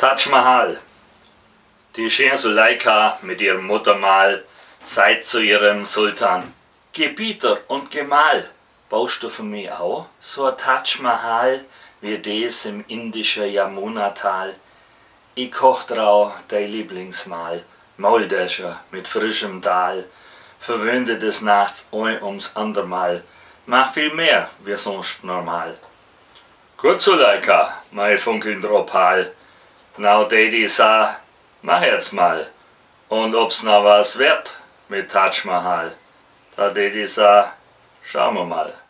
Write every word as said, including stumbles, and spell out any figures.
Taj Mahal. Die schöne Suleika mit ihrem Muttermal sagt zu ihrem Sultan: Gebieter und Gemahl, baust du für mich auch so ein Taj Mahal wie des im indischen Yamuna-Tal? Ich koch drau dein Lieblingsmahl, Maultasche mit frischem Dahl, verwöhnte des Nachts ein ums andermal, mach viel mehr wie sonst normal. Gut, Suleika, mein funkelnd Opal, now Daddy sah, mach jetzt mal, und ob's noch was wird mit Taj Mahal, da Daddy sah, schauen wir mal.